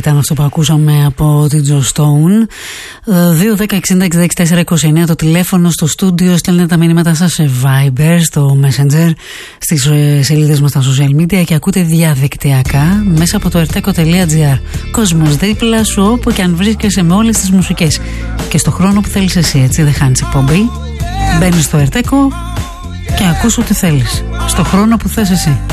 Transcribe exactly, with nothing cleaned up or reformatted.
ήταν αυτό που ακούσαμε από την Joss Stone. δύο δέκα εξήντα εξήντα έξι τέσσερα είκοσι εννέα το τηλέφωνο στο στούντιο. Στέλνετε τα μηνύματα σας σε Viber, στο Messenger, στις σελίδες μας στα social media και ακούτε διαδικτυακά μέσα από το ερτέκο τελεία τζι άρ. Κόσμος δίπλα σου όπου και αν βρίσκεσαι με όλες τις μουσικές και στο χρόνο που θέλεις εσύ, έτσι δεν χάνεις εκπομπή. Μπαίνεις στο ερτέκο και ακούς ό,τι θέλεις στο χρόνο που θες εσύ.